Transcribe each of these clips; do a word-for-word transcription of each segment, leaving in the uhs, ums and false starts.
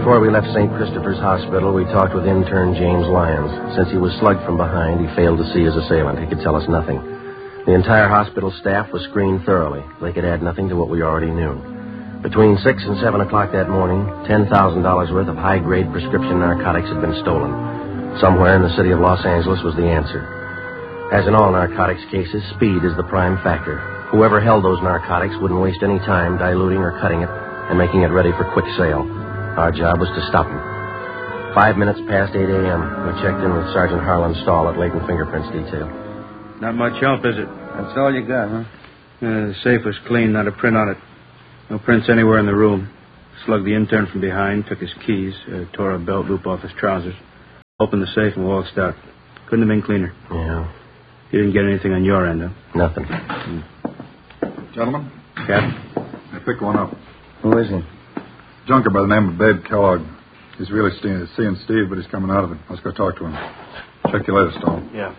Before we left Saint Christopher's Hospital, we talked with intern James Lyons. Since he was slugged from behind, he failed to see his assailant. He could tell us nothing. The entire hospital staff was screened thoroughly. They could add nothing to what we already knew. Between six and seven o'clock that morning, ten thousand dollars worth of high-grade prescription narcotics had been stolen. Somewhere in the city of Los Angeles was the answer. As in all narcotics cases, speed is the prime factor. Whoever held those narcotics wouldn't waste any time diluting or cutting it and making it ready for quick sale. Our job was to stop them. Five minutes past eight a.m., we checked in with Sergeant Harlan Stahl at Layton Fingerprints Detail. Not much help, is it? That's all you got, huh? Uh, the safe was clean, not a print on it. No prints anywhere in the room. Slugged the intern from behind, took his keys, uh, tore a belt loop off his trousers, opened the safe and waltzed out. Couldn't have been cleaner. Yeah. You didn't get anything on your end, huh? Nothing. Hmm. Gentlemen? Captain? I picked one up. Who is he? Junker by the name of Babe Kellogg. He's really seeing, seeing Steve, but he's coming out of it. Let's go talk to him. Check you later, Stahl. Yeah.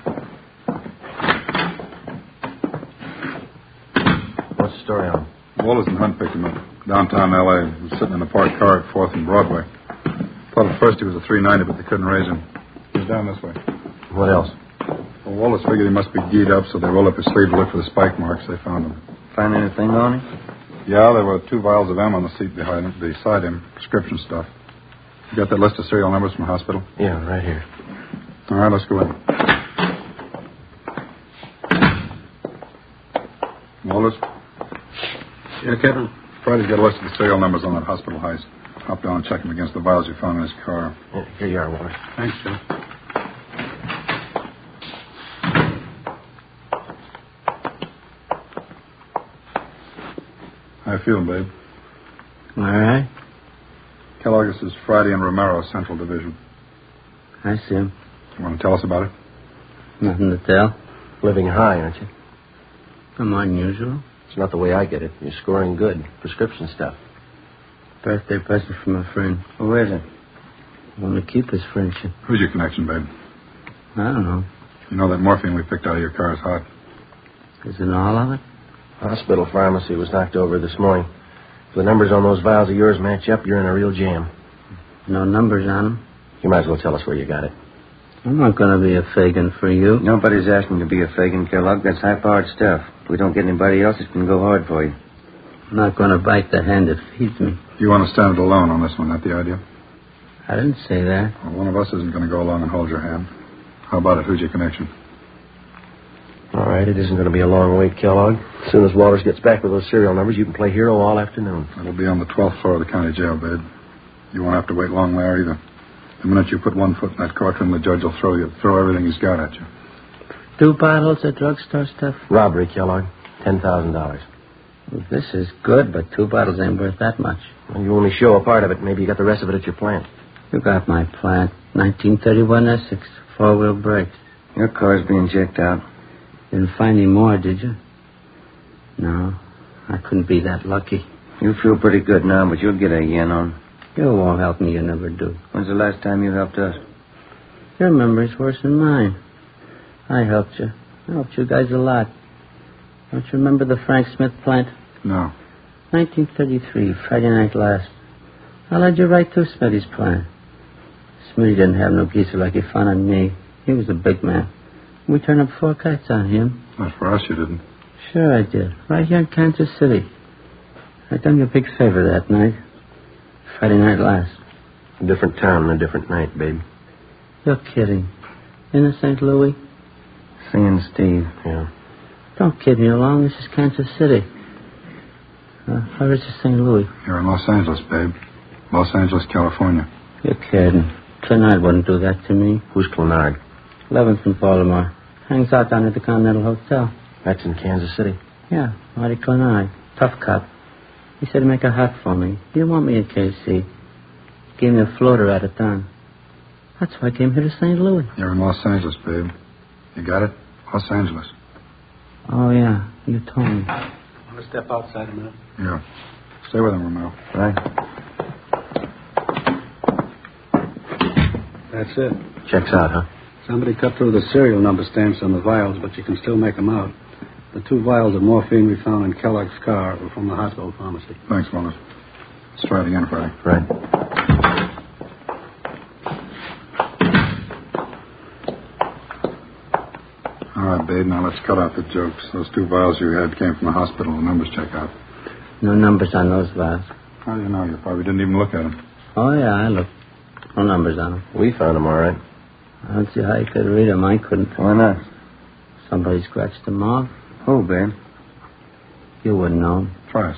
What's the story on? Wallace and Hunt picked him up. Downtown L A He was sitting in a parked car at fourth and Broadway. Thought at first he was a three ninety, but they couldn't raise him. He was down this way. What else? Well, Wallace figured he must be geed up, so they rolled up his sleeve to look for the spike marks. They found him. Find anything on him? Yeah, there were two vials of M on the seat behind him, beside him. Prescription stuff. You got that list of serial numbers from the hospital? Yeah, right here. All right, let's go in. Wallace? Yeah, Captain? Try to get a list of the serial numbers on that hospital heist. Hop down and check them against the vials you found in his car. Yeah, here you are, Wallace. Thanks, Joe. How you feeling, babe? All right. Kellogg, this is Friday and Romero, Central Division. I see him. You want to tell us about it? Nothing to tell. Living high, aren't you? I'm unusual. It's not the way I get it. You're scoring good. Prescription stuff. Birthday present from a friend. Who is it? I want to keep his friendship. Who's your connection, babe? I don't know. You know that morphine we picked out of your car is hot. Isn't all of it? Hospital pharmacy was knocked over this morning. If the numbers on those vials of yours match up, you're in a real jam. No numbers on them? You might as well tell us where you got it. I'm not going to be a Fagin for you. Nobody's asking to be a Fagin, Kellogg. That's high-powered stuff. If we don't get anybody else, it's going to go hard for you. I'm not going to bite the hand that feeds me. You want to stand it alone on this one, that the idea? I didn't say that. Well, one of us isn't going to go along and hold your hand. How about it? Who's your connection? All right, it isn't going to be a long wait, Kellogg. As soon as Walters gets back with those serial numbers, you can play hero all afternoon. It'll be on the twelfth floor of the county jail, babe. You won't have to wait long there either. The minute you put one foot in that courtroom, the judge will throw you, throw everything he's got at you. Two bottles of drugstore stuff? Robbery, Kellogg. Ten thousand dollars. Well, this is good, but two bottles ain't worth that much. Well, you only show a part of it. Maybe you got the rest of it at your plant. You got my plant. nineteen thirty-one Essex. Four-wheel brakes. Your car's being checked out. Didn't find any more, did you? No. I couldn't be that lucky. You feel pretty good now, but you'll get a yen on. You won't help me. You never do. When's the last time you helped us? Your memory's worse than mine. I helped you. I helped you guys a lot. Don't you remember the Frank Smith plant? No. nineteen thirty-three, Friday night last. I led you right through Smitty's plant. Smitty didn't have no geezer like he found on me. He was a big man. We turned up four kites on him. Not for us, you didn't. Sure I did. Right here in Kansas City. I done you a big favor that night. Friday night last. A different town and a different night, babe. You're kidding. In the Saint Louis? Seeing Steve. Yeah. Don't kid me along. This is Kansas City. Uh, where is this Saint Louis? You're in Los Angeles, babe. Los Angeles, California. You're kidding. Clenard wouldn't do that to me. Who's Clenard? eleventh and Baltimore. Hangs out down at the Continental Hotel. That's in Kansas City. Yeah, Marty Clenard. Tough cop. He said he'd make a hot for me. He didn't want me in K C. Gave me a floater at a time. That's why I came here to Saint Louis. You're in Los Angeles, babe. You got it? Los Angeles. Oh, yeah. You told me. Want to step outside a minute? Yeah. Stay with him, Romero. Right. That's it. Checks out, huh? Somebody cut through the serial number stamps on the vials, but you can still make them out. The two vials of morphine we found in Kellogg's car were from the hospital pharmacy. Thanks, Wallace. Let's try it again, Friday. Right. Babe. Now let's cut out the jokes. Those two vials you had came from the hospital. The numbers check out. No numbers on those vials. How do you know? You probably didn't even look at them. Oh, yeah, I looked. No numbers on them. We found them, all right. I don't see how you could read them. I couldn't. Why not? Somebody scratched them off. Who, Babe? You wouldn't know. Try it.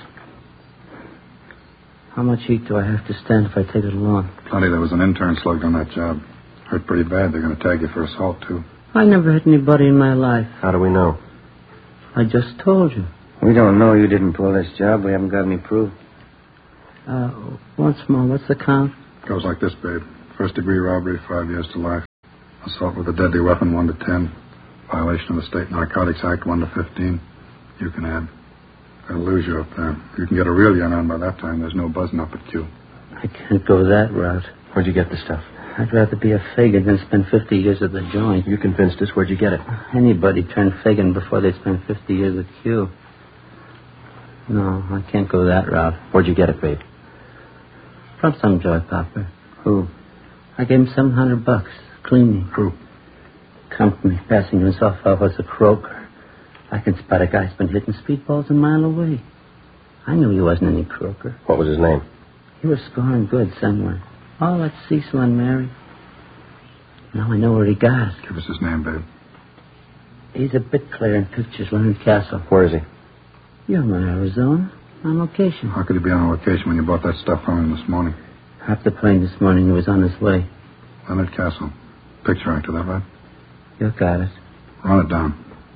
How much heat do I have to stand if I take it along? Plenty. There was an intern slugged on that job. Hurt pretty bad. They're going to tag you for assault, too. I never hit anybody in my life. How do we know? I just told you. We don't know you didn't pull this job. We haven't got any proof. Uh, once more, what's the count? Goes like this, Babe. First degree robbery, five years to life. Assault with a deadly weapon, one to ten. Violation of the State Narcotics Act, one to fifteen. You can add. They'll lose you up there. You can get a real yarn on by that time. There's no buzzing up at Q. I can't go that route. Where'd you get the stuff? I'd rather be a Fagin than spend fifty years at the joint. You convinced us. Where'd you get it? Anybody turned Fagin before they spend fifty years at Q. No, I can't go that route. Where'd you get it, Babe? From some joy popper. Who? I gave him seven hundred bucks. Cleaning. Who? Company passing himself off as a croaker. I can spot a guy's been hitting speedballs a mile away. I knew he wasn't any croaker. What was his name? He was scoring good somewhere. Oh, that's Cecil and Mary. Now I know where he got it. Give us his name, Babe. He's a bit clear in pictures, Leonard Castle. Where is he? You're in Arizona. On location. How could he be on location when you bought that stuff from him this morning? Off the plane this morning, he was on his way. Leonard Castle. Picture actor, that right? You got it. Run it down.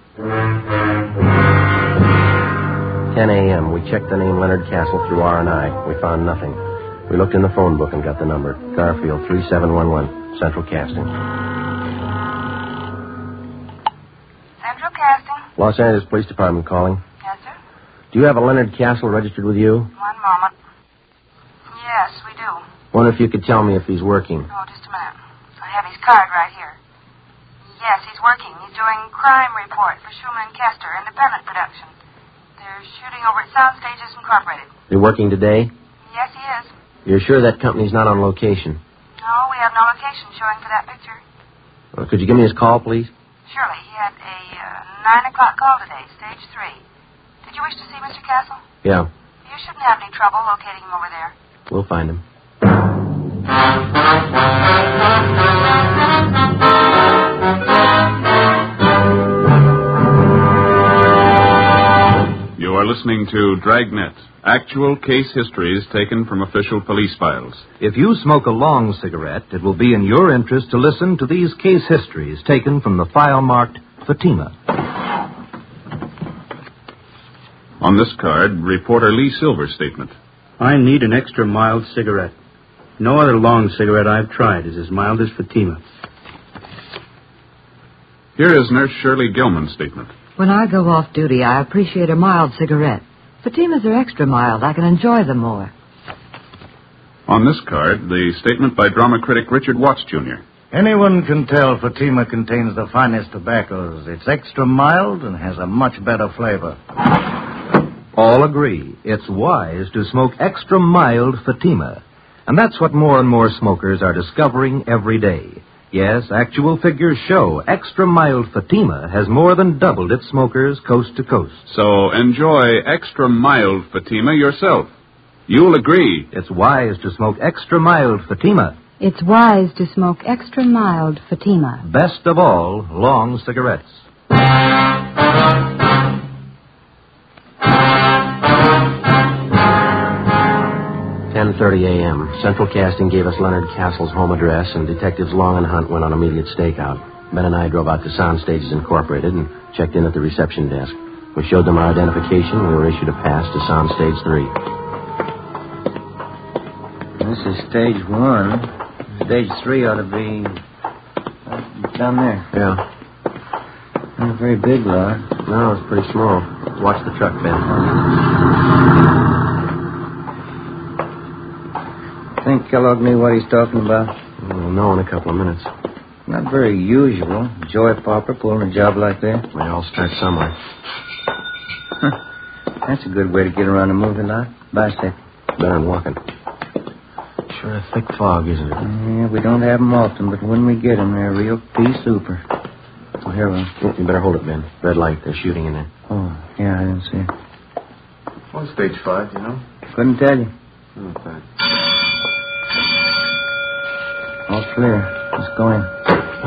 ten a.m. We checked the name Leonard Castle through R and I. We found nothing. We looked in the phone book and got the number. Garfield three seven one one, Central Casting. Central Casting? Los Angeles Police Department calling. Yes, sir? Do you have a Leonard Castle registered with you? One moment. Yes, we do. Wonder if you could tell me if he's working. Oh, just a minute. I have his card right here. Yes, he's working. He's doing crime report for Schumann and Kester, independent production. They're shooting over at Sound Stages Incorporated. You're working today? Yes, he is. You're sure that company's not on location? No, we have no location showing for that picture. Well, could you give me his call, please? Surely. He had a uh, nine o'clock call today, stage three. Did you wish to see Mister Castle? Yeah. You shouldn't have any trouble locating him over there. We'll find him. You are listening to Dragnet, actual case histories taken from official police files. If you smoke a long cigarette, it will be in your interest to listen to these case histories taken from the file marked Fatima. On this card, reporter Lee Silver's statement. I need an extra mild cigarette. No other long cigarette I've tried is as mild as Fatima. Here is Nurse Shirley Gilman's statement. When I go off duty, I appreciate a mild cigarette. Fatimas are extra mild. I can enjoy them more. On this card, the statement by drama critic Richard Watts, Junior Anyone can tell Fatima contains the finest tobaccos. It's extra mild and has a much better flavor. All agree it's wise to smoke extra mild Fatima. And that's what more and more smokers are discovering every day. Yes, actual figures show extra mild Fatima has more than doubled its smokers coast to coast. So enjoy extra mild Fatima yourself. You'll agree. It's wise to smoke extra mild Fatima. It's wise to smoke extra mild Fatima. Best of all, long cigarettes. ten thirty a.m. Central Casting gave us Leonard Castle's home address, and Detectives Long and Hunt went on immediate stakeout. Ben and I drove out to Sound Stages Incorporated and checked in at the reception desk. We showed them our identification, and we were issued a pass to Sound Stage three. This is stage one. Stage three ought to be uh, down there. Yeah. Not a very big lot. No, it's pretty small. Watch the truck, Ben. Think Kellogg knew what he's talking about? We'll know in a couple of minutes. Not very usual. Joy Popper pulling a job like that. We all start somewhere. Huh. That's a good way to get around a movie lot. Bicycle. Better than walking. Sure a thick fog, isn't it? Yeah, we don't have them often, but when we get them, they're real pea super. Oh, here, Will. Oh, you better hold it, Ben. Red light. They're shooting in there. Oh, yeah, I didn't see it. What's stage five, you know? Couldn't tell you. Okay. All clear. Let's go in.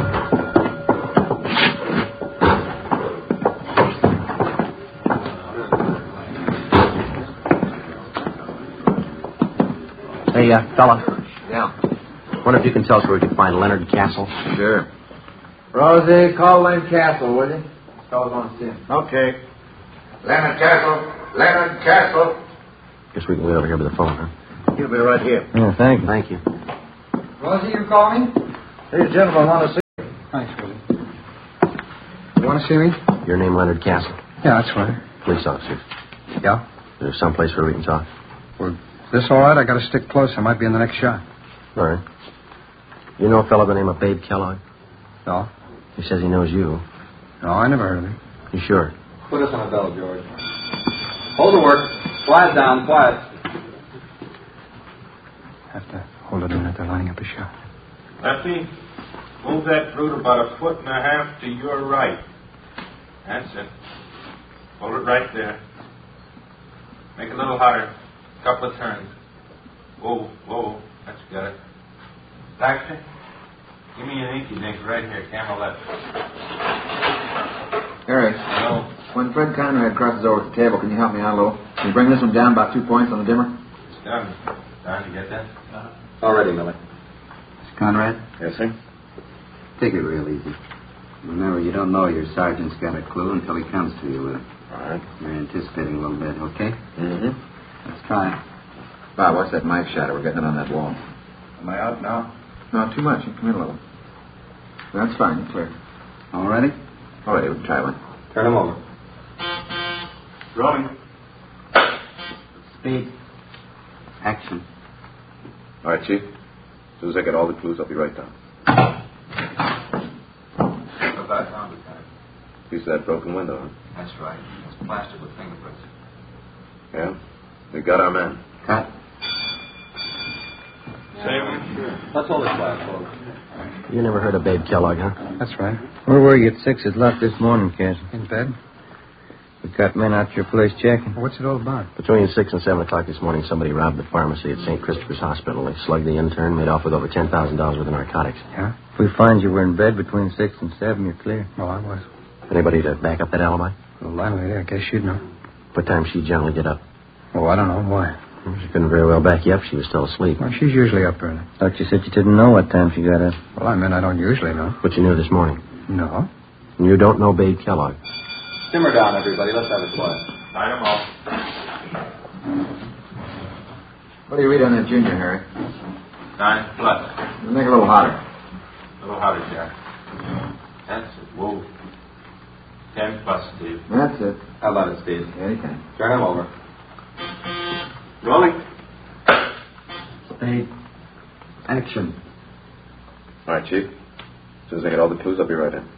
Hey, uh, fella. Yeah. Wonder if you can tell us where we can find Leonard Castle? Sure. Rosie, call Len Castle, will you? This fellow's want to see him. Okay. Leonard Castle. Leonard Castle. Guess we can wait over here by the phone, huh? He'll be right here. Yeah, thank you. Thank you. Rosie, you call me? These gentlemen want to see you. Thanks, Willie. You want to see me? Your name, Leonard Castle? Yeah, that's right. Police officer. Yeah? Is there someplace where we can talk? Well, is this all right? I got to stick close. I might be in the next shot. All right. You know a fellow by the name of Babe Kellogg? No? He says he knows you. No, I never heard of him. You sure? Put us on a bell, George. Hold the work. Quiet down, quiet. Have to hold it a minute. They're lining up a shot. Lefty, move that fruit about a foot and a half to your right. That's it. Hold it right there. Make it a little hotter. Couple of turns. Whoa, whoa. That's good. Baxter, give me an inky dink right here, camera left. Harry. No. When Fred Conrad crosses over the table, can you help me out a little? Can you bring this one down about two points on the dimmer? It's done. Time to get that? Uh-huh. All ready, Millie. Mister Conrad? Yes, sir. Take it real easy. Remember, you don't know your sergeant's got a clue until he comes to you with it. All right. You're anticipating a little bit, okay? Mm-hmm. Let's try it. Bob, watch that mic shadow. We're getting it on that wall. Am I out now? No, too much. You come in a little. That's fine. You're clear. All ready? All ready. We can try one. Turn him over. Rolling. Speed. Action. All right, Chief. As soon as I get all the clues, I'll be right down. What's that sound this time? Piece of that broken window, huh? That's right. It's plastered with fingerprints. Yeah? We got our man. Cut. Same. Let's hold it quiet, folks. You never heard of Babe Kellogg, huh? That's right. Where were you at six o'clock this morning, Castle? In bed? We got men out your place checking. Well, what's it all about? Between six and seven o'clock this morning, somebody robbed the pharmacy at Saint Christopher's Hospital. They slugged the intern, made off with over ten thousand dollars worth of narcotics. Yeah? If we find you were in bed between six and seven, you're clear. Well, I was. Anybody to back up that alibi? The landlady, I guess she'd know. What time she generally get up? Oh, I don't know. Why? She couldn't very well back you up. She was still asleep. Well, she's usually up early. Thought you said you didn't know what time she got up. Well, I mean, I don't usually know. But you knew this morning. No. And you don't know Babe Kellogg. Simmer down, everybody. Let's have it quiet. Light them off. What do you read on that junior, Harry? Nine plus. Make it a little hotter. A little hotter, Jack. That's it. Whoa. Ten plus, Steve. That's it. How about it, Steve? Anytime. Turn him over. Rolling. Speed. Action. All right, Chief. As soon as I get all the clues, I'll be right in.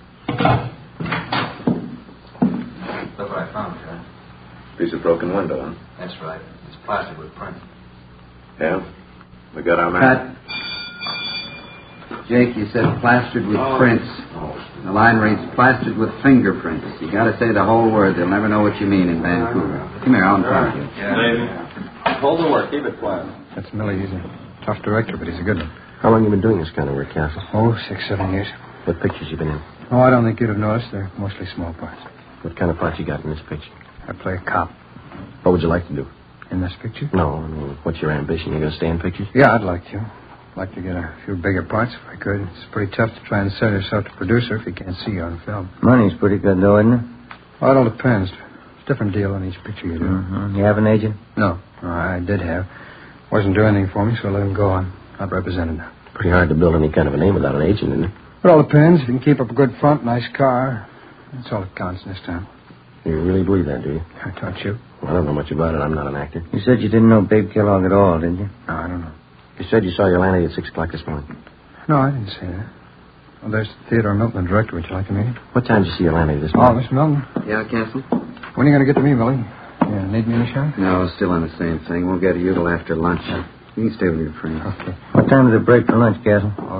Look what I found, Jack. Piece of broken window, huh? That's right. It's plastered with print. Yeah? We got our man. Cut. Jake, you said plastered with Oh. prints. The line reads plastered with fingerprints. You got to say the whole word. They'll never know what you mean in Vancouver. Come here, I'll talk to you. Yeah. Hold the work. Keep it quiet. That's Millie. He's a tough director, but he's a good one. How long you been doing this kind of work, Castle? Oh, six, seven years. What pictures you been in? Oh, I don't think you'd have noticed. They're mostly small parts. What kind of part you got in this picture? I play a cop. What would you like to do? In this picture? No, I mean, what's your ambition? You going to stay in pictures? Yeah, I'd like to. I'd like to get a few bigger parts if I could. It's pretty tough to try and sell yourself to producer if you can't see you on film. Money's pretty good, though, isn't it? Well, it all depends. It's a different deal on each picture you do. Mm-hmm. You have an agent? No. no, I did have. Wasn't doing anything for me, so I let him go. I'm not represented now. Pretty hard to build any kind of a name without an agent, isn't it? It all depends. If you can keep up a good front, nice car, that's all that counts this time. You really believe that, do you? I taught you. Well, I don't know much about it. I'm not an actor. You said you didn't know Babe Kellogg at all, didn't you? No, I don't know. You said you saw your landlady at six o'clock this morning. No, I didn't say that. Well, there's Theodore Milton, the director. Would you like to meet him? What time did you see your landlady this Oh, morning? Miss Milton. Yeah, Castle? When are you going to get to me, Millie? Yeah, need me in the shop? No, still on the same thing. Won't get to you till after lunch. You can stay with your friend. Okay. What time is the break for lunch, Castle? I'll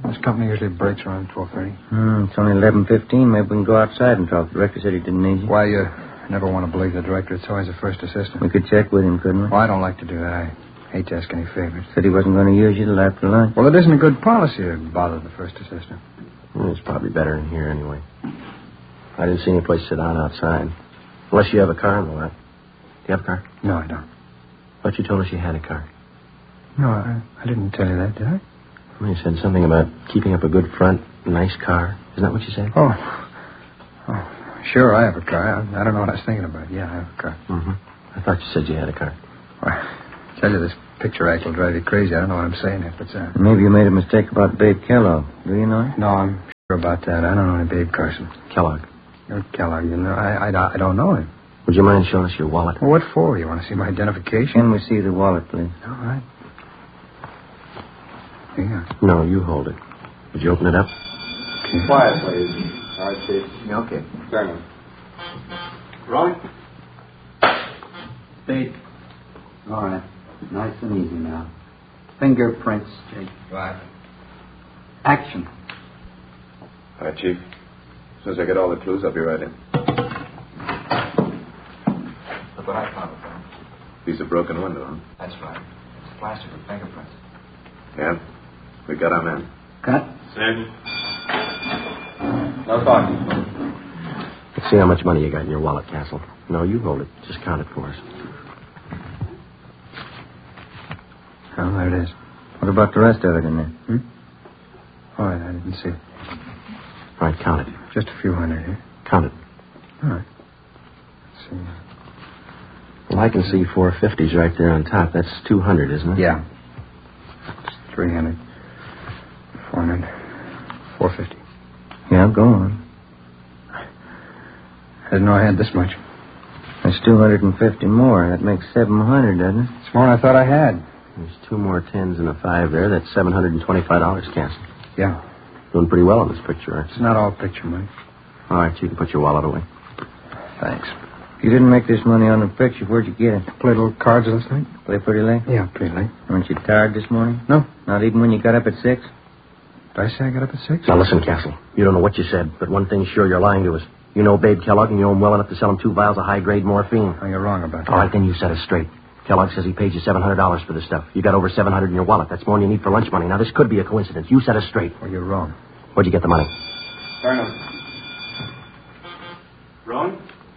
This company usually breaks around twelve thirty. Hmm, it's only eleven fifteen. Maybe we can go outside and talk. The director said he didn't need you. Why, you never want to believe the director. It's always the first assistant. We could check with him, couldn't we? Well, I don't like to do that. I hate to ask any favors. Said he wasn't going to use you till after lunch. Well, it isn't a good policy to bother the first assistant. Well, it's probably better in here anyway. I didn't see any place to sit down outside. Unless you have a car in the lot. Do you have a car? No, I don't. But you told us you had a car. No, I, I didn't tell you that, did I? Well, you said something about keeping up a good front, nice car. Isn't that what you said? Oh. Oh, sure, I have a car. I, I don't know what I was thinking about. Yeah, I have a car. Mm-hmm. I thought you said you had a car. Well, I tell you, this picture act will drive you crazy. I don't know what I'm saying if it's uh... Maybe you made a mistake about Babe Kellogg. Do you know him? No, I'm sure about that. I don't know any Babe Carson. Kellogg. You're Kellogg, you know. I, I, I don't know him. Would you mind showing us your wallet? Well, what for? You want to see my identification? Can we see the wallet, please? All right. Yeah. No, you hold it. Would you open it up? Okay. Quiet, please. All right, Chief. Yeah, okay. Turn. Rolling. Spade. All right. Nice and easy now. Fingerprints, Jake. Right. Action. All right, Chief. As soon as I get all the clues, I'll be right in. Look what I found, friend. Piece of broken window, huh? That's right. It's plastic with fingerprints. Yeah? We got our man. Cut. Sergeant. No talking. Let's see how much money you got in your wallet, Castle. No, you hold it. Just count it for us. Oh, there it is. What about the rest of it in there? Hmm? All right, I didn't see it. All right, count it. Just a few hundred here. Count it. All right. Let's see. Well, I can see four fifties right there on top. That's two hundred, isn't it? Yeah. Three hundred. Four hundred. Four fifty. Yeah, go on. I didn't know I had this much. That's two hundred fifty more. That makes seven hundred, doesn't it? It's more than I thought I had. There's two more tens and a five there. That's seven hundred twenty-five dollars, Castle. Yeah. Doing pretty well on this picture, aren't you? It's not all picture money. All right, you can put your wallet away. Thanks. You didn't make this money on the picture. Where'd you get it? Played little cards last night. Play pretty late? Yeah, pretty late. Weren't you tired this morning? No. Not even when you got up at six? Did I say I got up at six? Now, listen, Castle. You don't know what you said, but one thing's sure, you're lying to us. You know Babe Kellogg, and you know him well enough to sell him two vials of high-grade morphine. Oh, you're wrong about that. All right, then you set us straight. Kellogg says he paid you seven hundred dollars for this stuff. You got over seven hundred dollars in your wallet. That's more than you need for lunch money. Now, this could be a coincidence. You set us straight. Well, you're wrong. Where'd you get the money? Turn him. Rolling.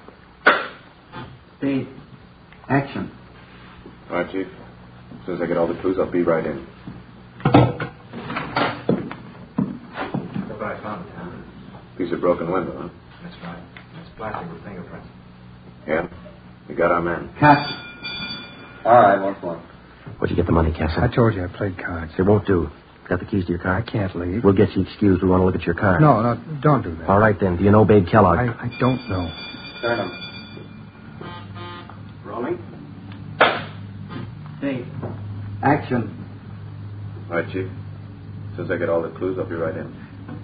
Spade. Action. All right, Chief. As soon as I get all the clues, I'll be right in. Look what I found, Tom. Piece of broken window, huh? That's right. It's plastic with fingerprints. Yeah? We got our man. Cut. All right, once more. Where'd you get the money, Castle? I told you I played cards. It won't do. Got the keys to your car? I can't leave. We'll get you excused. We want to look at your car. No, no, don't do that. All right, then. Do you know Babe Kellogg? I, I don't know. Turn him. Rolling. Spade. Action. All right, Chief. As soon as I get all the clues, I'll be right in.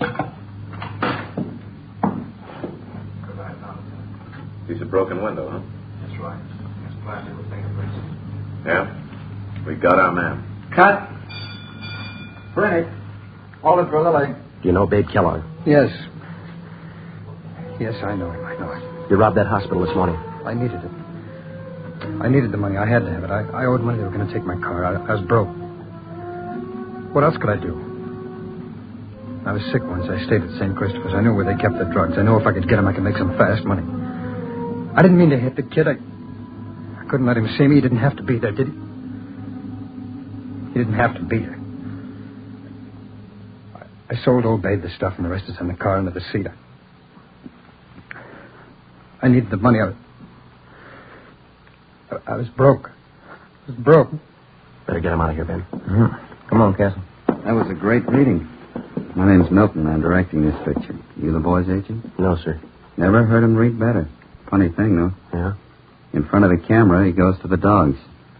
Look what I found. Piece of broken window, huh? That's right. It's plastic with fingerprints. Yeah? We got our man. Cut. Print it. Hold it for Lily. Do you know Babe Kellogg? Yes. Yes, I know him. I know it. You robbed that hospital this morning. I needed it. I needed the money. I had to have it. I, I owed money. They were going to take my car. I, I was broke. What else could I do? I was sick once. I stayed at Saint Christopher's. I knew where they kept the drugs. I knew if I could get them, I could make some fast money. I didn't mean to hit the kid. I, I couldn't let him see me. He didn't have to be there, did he? He didn't have to be there. I, I sold old Babe the stuff, and the rest is in the car under the seat. I, I needed the money. I was, I, I was broke. I was broke. Better get him out of here, Ben. Mm-hmm. Come on, Castle. That was a great reading. My name's Milton. I'm directing this picture. You the boy's agent? No, sir. Never heard him read better. Funny thing, though. Yeah? In front of the camera, he goes to the dogs.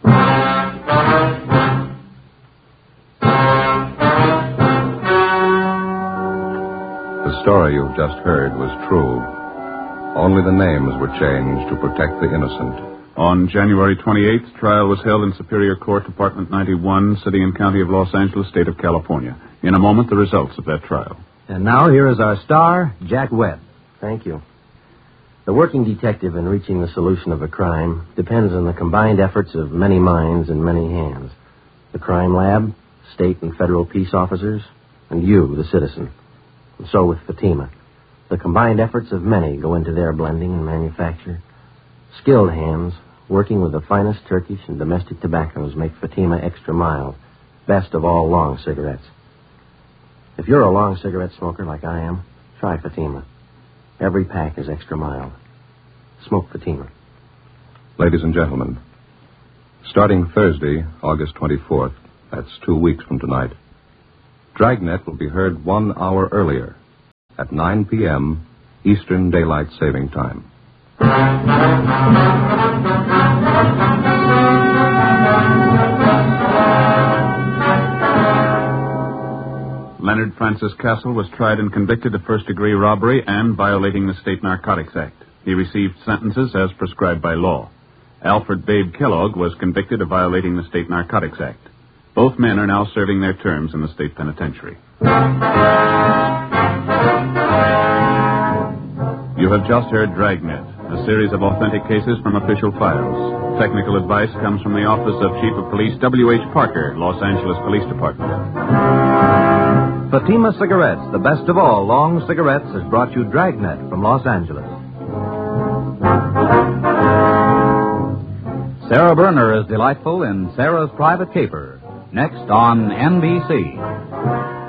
The story you've just heard was true. Only the names were changed to protect the innocent. On January twenty-eighth, trial was held in Superior Court, Department ninety-one, City and County of Los Angeles, State of California. In a moment, the results of that trial. And now here is our star, Jack Webb. Thank you. The working detective in reaching the solution of a crime depends on the combined efforts of many minds and many hands. The crime lab, state and federal peace officers, and you, the citizen. And so with Fatima. The combined efforts of many go into their blending and manufacture. Skilled hands, working with the finest Turkish and domestic tobaccos, make Fatima extra mild, best of all long cigarettes. If you're a long cigarette smoker like I am, try Fatima. Every pack is extra mild. Smoke Fatima. Ladies and gentlemen, starting Thursday, August twenty-fourth, that's two weeks from tonight, Dragnet will be heard one hour earlier at nine p.m. Eastern Daylight Saving Time. Leonard Francis Castle was tried and convicted of first-degree robbery and violating the State Narcotics Act. He received sentences as prescribed by law. Alfred Babe Kellogg was convicted of violating the State Narcotics Act. Both men are now serving their terms in the state penitentiary. You have just heard Dragnet, a series of authentic cases from official files. Technical advice comes from the Office of Chief of Police W H Parker, Los Angeles Police Department. Fatima Cigarettes, the best of all long cigarettes, has brought you Dragnet from Los Angeles. Sarah Berner is delightful in Sarah's Private Caper. Next on N B C.